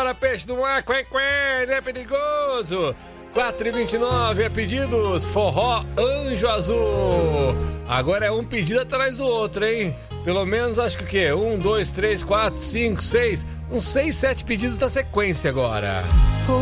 Bora, peixe do mar, é perigoso. 4h29 é pedidos, forró Anjo Azul. Agora é um pedido atrás do outro, hein? Pelo menos acho que o quê? 1, 2, 3, 4, 5, 6. Uns 6, 7 pedidos da sequência agora.